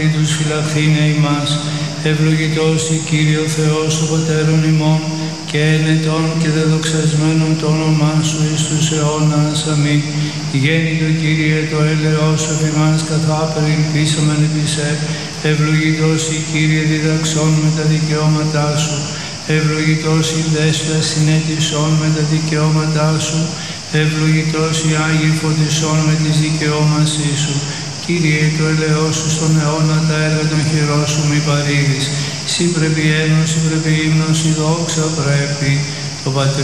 τους φυλαχθήνε ημάς. Ευλογητός η Κύριε ο Θεός ο Πατέρων ημών, και ενετών και δεδοξασμένων το όνομά Σου εις τους αιώνας. Αμήν. Γέννητο Κύριε το έλεος σου επί μας καθάπερ ελπίσαμεν επί σε. Ευλογητός η Κύριε διδαξών με τα δικαιώματά Σου. Ευλογητός η Δέσποινα συνέτησών με τα δικαιώματά Σου. Ευλογητός η Άγιοι φωτισών με τις δικαιώμασή Σου. Κύριε, το έλεος Σου στον αιώνα τα έργα των χειρών Σου μη παρήδεις. Συ πρέπει ένωση, πρέπει ύμνος, η δόξα πρέπει. Το Πατρί